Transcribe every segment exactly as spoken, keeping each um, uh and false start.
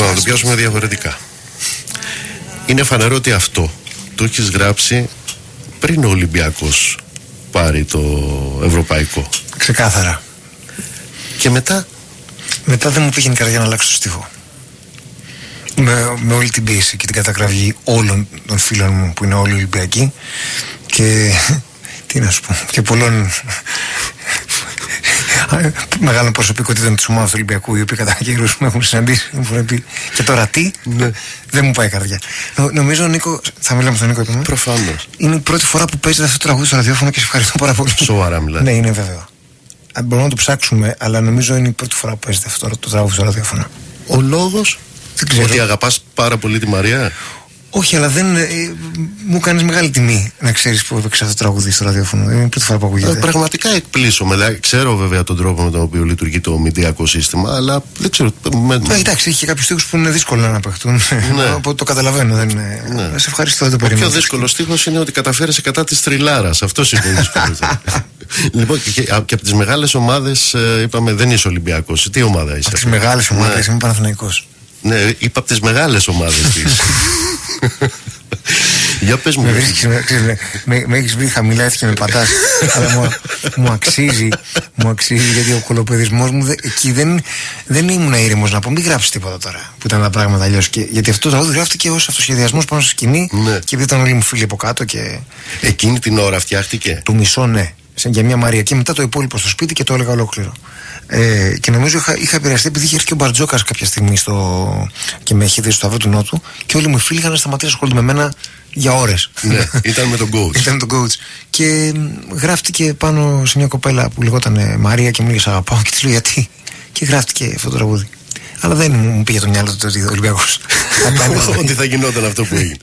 να το πιάσουμε διαφορετικά. Είναι φανερό ότι αυτό το έχεις γράψει πριν ο Ολυμπιακός πάρει το ευρωπαϊκό. Ξεκάθαρα. Και μετά. Μετά δεν μου πήγαινε η καρδιά να αλλάξω το στίχο. Με, με όλη την πίεση και την κατακραυγή όλων των φίλων μου που είναι όλοι Ολυμπιακοί και τι να σου πω, και πολλών μεγάλων προσωπικότητων της ομάδας του Ολυμπιακού, οι οποίοι κατά καιρούς με έχουν συναντήσει, μου έχουν πει και τώρα τι, ναι. Δεν μου πάει η καρδιά. Νο, νομίζω, Νίκο, θα μιλάμε με τον Νίκο επόμενο. Προφανώς. Είναι η πρώτη φορά που παίζεται αυτό το τραγούδι στο ραδιόφωνο και σε ευχαριστώ πάρα πολύ. Σοβαρά μιλάω. Ναι, είναι βέβαιο. Μπορούμε να το ψάξουμε, αλλά νομίζω είναι η πρώτη φορά που παίζεται αυτό το τραγούδι στο ραδιόφωνο. Ο λόγος ότι αγαπάς πάρα πολύ τη Μαρία. Όχι, αλλά δεν. Ε, μου κάνεις μεγάλη τιμή να ξέρεις που έπαιξε αυτό το τραγούδι στο ραδιόφωνο. Είναι η πρώτη φορά που ακούγεται. Ε, πραγματικά εκπλήσωμαι. Δηλαδή, ξέρω βέβαια τον τρόπο με τον οποίο λειτουργεί το μηντιακό σύστημα, αλλά δεν ξέρω. Με... Ε, εντάξει, έχει και κάποιους στίχους που είναι δύσκολο να παιχτούν. Ναι. Οπότε το καταλαβαίνω. Δεν είναι... ναι. Σε ευχαριστώ, δεν το περίμενα. Ο πιο δύσκολο στίχος είναι ότι καταφέρεσαι κατά της τριλάρας. Αυτό είναι το δύσκολο. Λοιπόν, και, και, και από τις μεγάλες ομάδες, ε, είπαμε, δεν είσαι Ολυμπιακός. Τι ομάδα είσαι? Από τις μεγάλες ομάδες, είμαι Παναθηναϊκός. Ναι, είπα από τις μεγάλες ομάδες της. Για πες μου. Με βρίσκεις, με, με, με έχεις βρει χαμηλά έτσι και με πατάς. Αλλά μου, μου αξίζει, μου αξίζει γιατί ο κολοπεδισμός μου δε, εκεί δεν, δεν ήμουν ήρεμος να πω μην γράψεις τίποτα τώρα που ήταν τα πράγματα αλλιώς. Και, γιατί αυτό το τραγούδι γράφτηκε ως αυτοσχεδιασμός πάνω στη σκηνή, ναι. Και επειδή ήταν όλοι μου φίλοι από κάτω και... Εκείνη την ώρα φτιάχτηκε. Το μισό, ναι. Σαν για μια Μαρία και μετά το υπόλοιπο στο σπίτι και το έλεγα ολόκληρο. Ε, και νομίζω είχα, είχα επηρεαστεί επειδή είχε έρθει και ο Μπαρτζόκας κάποια στιγμή στο... και με είχε δει στο Σταυρό του Νότου και όλοι μου οι φίλοι είχαν σταματήσει να ασχολούνται με μένα για ώρες. Ναι, ήταν με τον coach. Ήταν με τον coach. Και γράφτηκε πάνω σε μια κοπέλα που λεγόταν Μαρία και μου είχε αγαπάω και της λέω γιατί. Και γράφτηκε αυτό το τραγούδι. Αλλά δεν μου πήγε το μυαλό του ότι ο Ολυμπιακός. Ότι θα γινόταν αυτό που έγινε.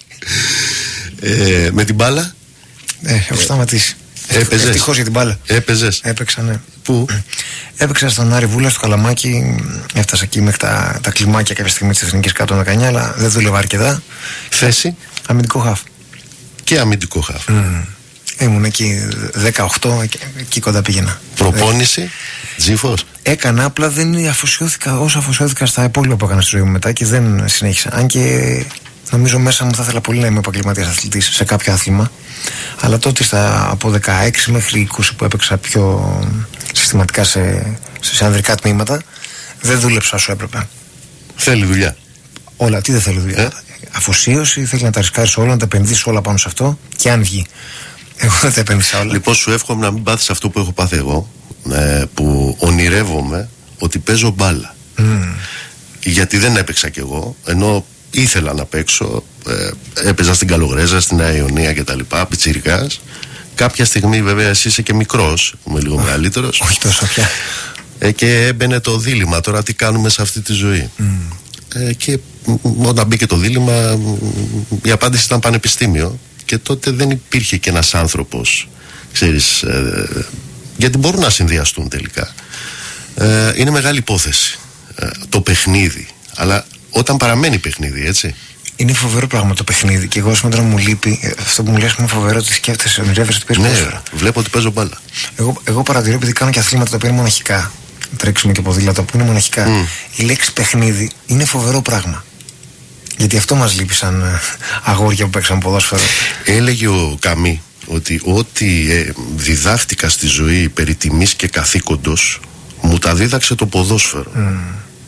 ε, με την μπάλα. Ε, έχω σταματήσει. Έπαιζες. Ευτυχώς για την μπάλα. Έπαιζες. Έπαιξα, ναι. Πού? Έπαιξα στον Άρη Βούλα, στο Καλαμάκι. Έφτασα εκεί μέχρι τα, τα κλιμάκια κάποια στιγμή της Εθνικής κάτω δεκαεννιά, αλλά δεν δούλευα αρκετά. Θέση? Αμυντικό χαφ. Και αμυντικό χαφ. Mm. Ήμουν εκεί δεκαοκτώ, εκεί κοντά πήγαινα. Προπόνηση, τζίφος. Έκανα, απλά δεν αφοσιώθηκα όσο αφοσιώθηκα στα υπόλοιπα που έκανα στη ζωή μου μετά και δεν συνέχισα. Αν και νομίζω μέσα μου θα ήθελα πολύ να είμαι επαγγελματίας αθλητής σε κάποιο άθλημα. Αλλά τότε στα, από δεκαέξι μέχρι είκοσι που έπαιξα πιο συστηματικά σε, σε ανδρικά τμήματα, δεν δούλεψα όσο έπρεπε. Θέλει δουλειά. Όλα, τι δεν θέλει δουλειά. Ε? Αφοσίωση, θέλει να τα ρισκάρεις όλα, να τα επενδύσεις όλα πάνω σε αυτό και αν βγει. Εγώ δεν τα επένδυσα όλα. Λοιπόν, σου εύχομαι να μην πάθεις αυτό που έχω πάθει εγώ, ε, που ονειρεύομαι ότι παίζω μπάλα. Mm. Γιατί δεν έπαιξα κι εγώ, ενώ ήθελα να παίξω, ε, έπαιζα στην Καλογρέζα, στην Νέα Ιωνία κτλ. Πιτσιρικάς. Κάποια στιγμή, βέβαια, εσύ είσαι και μικρός, είμαι λίγο μεγαλύτερος. Όχι τόσο πια. Ε, και έμπαινε το δίλημμα τώρα τι κάνουμε σε αυτή τη ζωή. Mm. Ε, και όταν μπήκε το δίλημμα, η απάντηση ήταν πανεπιστήμιο. Και τότε δεν υπήρχε και ένας άνθρωπος, ξέρεις, ε, γιατί μπορούν να συνδυαστούν τελικά. Ε, είναι μεγάλη υπόθεση ε, το παιχνίδι, αλλά όταν παραμένει παιχνίδι, έτσι. Είναι φοβερό πράγμα το παιχνίδι. Και εγώ σήμερα μου λείπει αυτό που μου λες, είναι φοβερό ότι σκέφτεσαι, ονειρεύεσαι ότι παίζει ναι, ποδόσφαιρο. Βλέπω ότι παίζω μπάλα. Εγώ, εγώ παρατηρώ, επειδή κάνω και αθλήματα τα οποία είναι μοναχικά, τρέξιμο και ποδήλατο που είναι μοναχικά, mm. η λέξη παιχνίδι είναι φοβερό πράγμα. Γιατί αυτό μας λείπει σαν αγόρια που παίξαν ποδόσφαιρο. Έλεγε ο Καμί ότι ό,τι ε, διδάχτηκα στη ζωή περί τιμής και καθήκοντος μου τα δίδαξε το ποδόσφαιρο. Mm.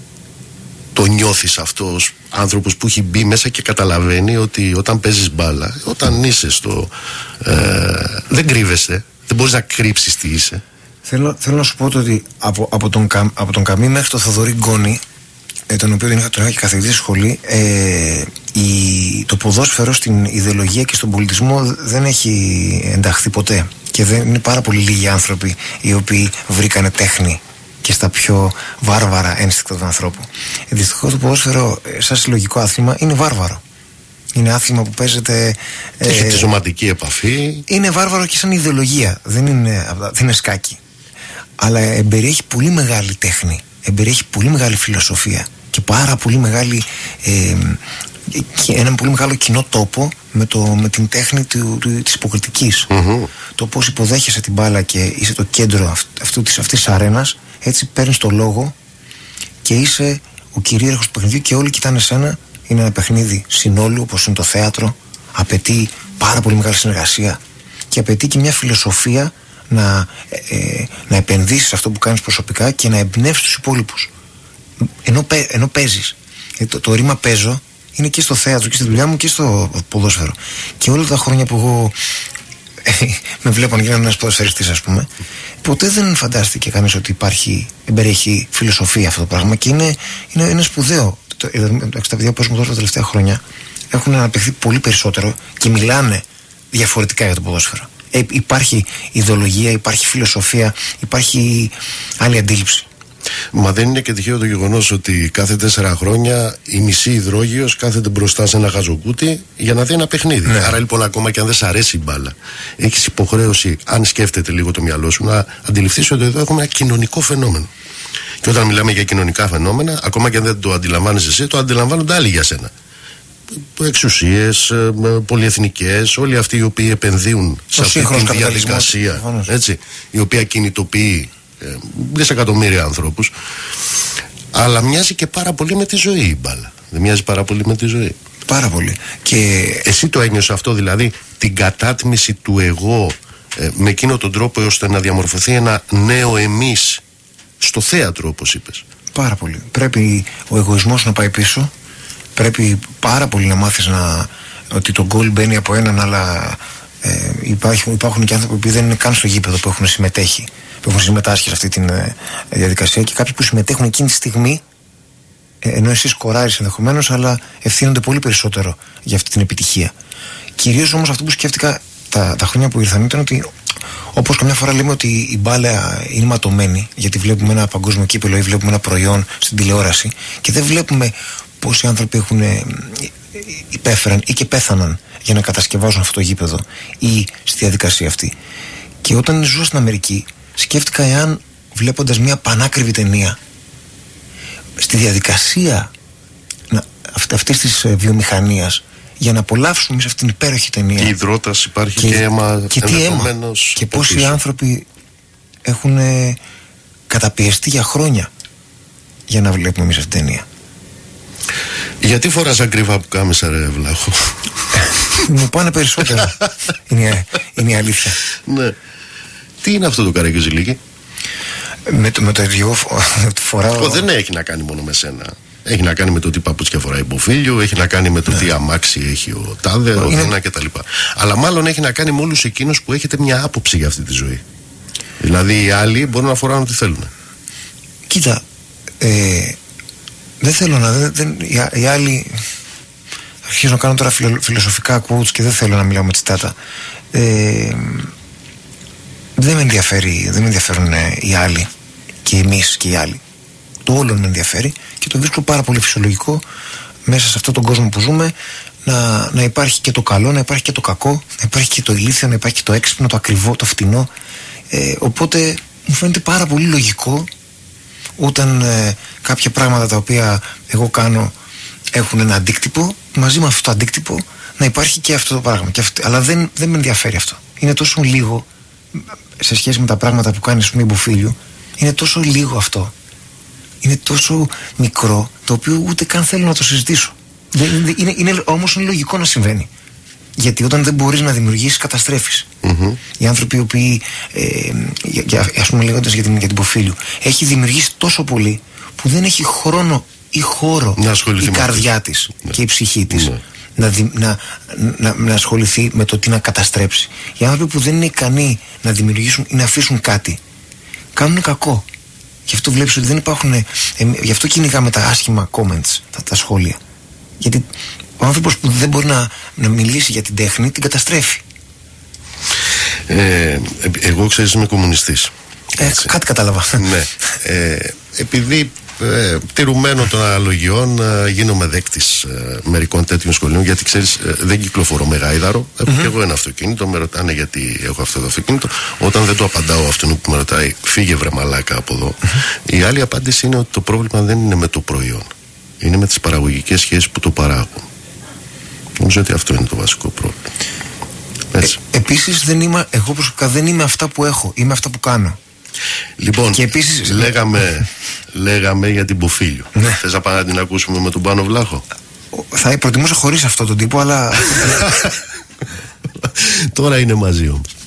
Το νιώθεις αυτό ως άνθρωπος που έχει μπει μέσα και καταλαβαίνει ότι όταν παίζεις μπάλα, όταν είσαι στο... Ε, δεν κρύβεσαι, δεν μπορείς να κρύψεις τι είσαι. Θέλω, θέλω να σου πω ότι από, από, τον, από τον Καμί μέχρι τον Θοδωρή Γκόνη, ε, τον οποίο τον είχα, τον είχα και καθηγητή στη σχολή, ε, η, το ποδόσφαιρο στην ιδεολογία και στον πολιτισμό δεν έχει ενταχθεί ποτέ. Και δεν είναι πάρα πολύ λίγοι άνθρωποι οι οποίοι βρήκανε τέχνη και στα πιο βάρβαρα ένστικτα του ανθρώπου. Ε, δυστυχώς το ποδόσφαιρο, σαν συλλογικό άθλημα, είναι βάρβαρο. Είναι άθλημα που παίζεται. Έχει ε, τη σωματική επαφή. Είναι βάρβαρο και σαν ιδεολογία. Δεν είναι, δεν είναι σκάκι. Αλλά εμπεριέχει πολύ μεγάλη τέχνη. Εμπεριέχει πολύ μεγάλη φιλοσοφία. Και πάρα πολύ μεγάλη. Ε, έναν πολύ μεγάλο κοινό τόπο με, το, με την τέχνη του, του, της υποκριτικής. Mm-hmm. Το πώς υποδέχεσαι την μπάλα και είσαι το κέντρο αυτού, αυτής της αρένας. Έτσι παίρνεις το λόγο και είσαι ο κυρίαρχος του παιχνιδιού και όλοι κοιτάνε εσένα. Είναι ένα παιχνίδι συνόλου, όπως είναι το θέατρο. Απαιτεί πάρα πολύ μεγάλη συνεργασία και απαιτεί και μια φιλοσοφία να, ε, να επενδύσεις αυτό που κάνεις προσωπικά και να εμπνεύσεις τους υπόλοιπους. Ενώ, ενώ παίζεις. Το, το ρήμα παίζω είναι και στο θέατρο και στη δουλειά μου και στο ποδόσφαιρο. Και όλα τα χρόνια που εγώ ε, με βλέπαν γίνανε ένας ποδοσφαιριστής, ας πούμε, ποτέ δεν φαντάστηκε κανείς ότι υπάρχει, περιέχει φιλοσοφία αυτό το πράγμα και είναι, είναι, είναι σπουδαίο. Τα παιδιά που παίζουν τώρα τα τελευταία χρόνια έχουν αναπτυχθεί πολύ περισσότερο και μιλάνε διαφορετικά για το ποδόσφαιρο. Ε, υπάρχει ιδεολογία, υπάρχει φιλοσοφία, υπάρχει άλλη αντίληψη. Μα δεν είναι και τυχαίο το γεγονός ότι κάθε τέσσερα χρόνια η μισή υδρόγειος κάθεται μπροστά σε ένα γαζοκούτι για να δει ένα παιχνίδι. Ναι. Άρα λοιπόν, ακόμα και αν δεν σ' αρέσει η μπάλα, έχεις υποχρέωση, αν σκέφτεται λίγο το μυαλό σου, να αντιληφθείς ότι εδώ έχουμε ένα κοινωνικό φαινόμενο. Και όταν μιλάμε για κοινωνικά φαινόμενα, ακόμα και αν δεν το αντιλαμβάνεσαι εσύ, το αντιλαμβάνονται άλλοι για σένα. Εξουσίες, πολυεθνικές, όλοι αυτοί οι οποίοι επενδύουν σε αυτή τη διαδικασία, έτσι, η οποία κινητοποιεί ε, δισεκατομμύρια ανθρώπους. Αλλά μοιάζει και πάρα πολύ με τη ζωή η μπάλα. Δεν μοιάζει πάρα πολύ με τη ζωή? Πάρα πολύ. Και εσύ το ένιωσες αυτό, δηλαδή την κατάτμιση του εγώ ε, με εκείνο τον τρόπο ώστε να διαμορφωθεί ένα νέο εμείς στο θέατρο, όπως είπες? Πάρα πολύ. Πρέπει ο εγωισμός να πάει πίσω. Πρέπει πάρα πολύ να μάθεις να, ότι το γκολ μπαίνει από έναν, αλλά ε, υπάρχουν, υπάρχουν και άνθρωποι που δεν είναι καν στο γήπεδο που έχουν συμμετέχει, που έχουν συμμετάσχει σε αυτή τη ε, διαδικασία, και κάποιοι που συμμετέχουν εκείνη τη στιγμή, ε, ενώ εσύ σκοράρεις ενδεχομένως, αλλά ευθύνονται πολύ περισσότερο για αυτή την επιτυχία. Κυρίως όμως αυτό που σκέφτηκα τα, τα χρόνια που ήρθαν ήταν ότι, όπως καμιά φορά λέμε ότι η μπάλα είναι ματωμένη, γιατί βλέπουμε ένα παγκόσμιο κύπελο ή βλέπουμε ένα προϊόν στην τηλεόραση και δεν βλέπουμε πόσοι άνθρωποι έχουν υπέφεραν ή και πέθαναν για να κατασκευάσουν αυτό το γήπεδο ή στη διαδικασία αυτή. Και όταν ζούσα στην Αμερική, σκέφτηκα εάν βλέποντας μια πανάκριβη ταινία, στη διαδικασία αυτής της βιομηχανίας, για να απολαύσουμε σε αυτήν την υπέροχη ταινία. Και υδρότας υπάρχει και, και αίμα. Και τι αίμα. Και πόσοι πίσω. άνθρωποι έχουν καταπιεστεί για χρόνια για να βλέπουμε εμείς αυτή την ταινία. Γιατί φοράς ακριβά που κάμισα, ρε Βλάχο? Μου πάνε περισσότερο. είναι, είναι η αλήθεια. Ναι. Τι είναι αυτό το καραγκιουζιλίκι? Με το, με το ίδιο φοράω. Ο, δεν έχει να κάνει μόνο με σένα. Έχει να κάνει με το τι παπούτσια φοράει υποφίλιο, έχει να κάνει με το ναι. τι αμάξι έχει ο τάδε, ο δίνα κτλ. Αλλά μάλλον έχει να κάνει με όλους εκείνους που έχετε μια άποψη για αυτή τη ζωή. Δηλαδή οι άλλοι μπορούν να φοράνε ό,τι θέλουν. Κοίτα, ε, δεν θέλω να. Δεν, δεν, οι, οι άλλοι. Αρχίζω να κάνω τώρα φιλο, φιλοσοφικά quotes και δεν θέλω να μιλάω με τσιτάτα. Ε, δεν με ενδιαφέρει, δεν με ενδιαφέρουν οι άλλοι και εμείς και οι άλλοι. Το όλο με ενδιαφέρει και το βρίσκω πάρα πολύ φυσιολογικό μέσα σε αυτόν τον κόσμο που ζούμε να, να υπάρχει και το καλό, να υπάρχει και το κακό, να υπάρχει και το ηλίθιο, να υπάρχει και το έξυπνο, το ακριβό, το φτηνό. Ε, οπότε μου φαίνεται πάρα πολύ λογικό όταν ε, κάποια πράγματα τα οποία εγώ κάνω έχουν ένα αντίκτυπο, μαζί με αυτό το αντίκτυπο να υπάρχει και αυτό το πράγμα. Και αυτό, αλλά δεν, δεν με ενδιαφέρει αυτό. Είναι τόσο λίγο σε σχέση με τα πράγματα που κάνει, α πούμε, υποφίλιο, είναι τόσο λίγο αυτό. Είναι τόσο μικρό, το οποίο ούτε καν θέλω να το συζητήσω. Δεν, είναι, είναι, όμως είναι λογικό να συμβαίνει. Γιατί όταν δεν μπορείς να δημιουργήσεις, καταστρέφεις. Mm-hmm. Οι άνθρωποι οι οποίοι, ε, για, για, ας πούμε λέγοντας για την, για την υποφίλιο, έχει δημιουργήσει τόσο πολύ που δεν έχει χρόνο ή χώρο η καρδιά της ναι. και η ψυχή της ναι. να, δι, να, να, να ασχοληθεί με το τι να καταστρέψει. Οι άνθρωποι που δεν είναι ικανοί να δημιουργήσουν ή να αφήσουν κάτι, κάνουν κακό. Γι' αυτό βλέπεις ότι δεν υπάρχουν. Ε, γι' αυτό κυνηγάμε τα άσχημα comments, τα, τα σχόλια. Γιατί ο άνθρωπος που δεν μπορεί να, να μιλήσει για την τέχνη την καταστρέφει. Ε, εγώ ξέρεις είμαι κομμουνιστής. Ε, κάτι κατάλαβα. Ναι. Ε, επειδή ε, τηρουμένο των αναλογιών ε, γίνομαι δέκτης ε, μερικών τέτοιων σχολείων, γιατί ξέρεις ε, δεν κυκλοφορώ με γάιδαρο. Έχω mm-hmm. και εγώ ένα αυτοκίνητο, με ρωτάνε γιατί έχω αυτό το αυτοκίνητο. Όταν δεν το απαντάω αυτόν που με ρωτάει φύγε βρε μαλάκα από εδώ, mm-hmm. η άλλη απάντηση είναι ότι το πρόβλημα δεν είναι με το προϊόν, είναι με τις παραγωγικές σχέσεις που το παράγουν. Νομίζω ότι αυτό είναι το βασικό πρόβλημα. Ε, επίσης δεν είμαι, εγώ προσωπικά δεν είμαι αυτά που έχω, είμαι αυτά που κάνω. Λοιπόν, και επίσης, λέγαμε, λέγαμε για την Ποφίλιο. Ναι. Θες να πάμε να την ακούσουμε με τον Πάνο Βλάχο? Θα προτιμούσα χωρίς αυτό τον τύπο, αλλά τώρα είναι μαζί όμως.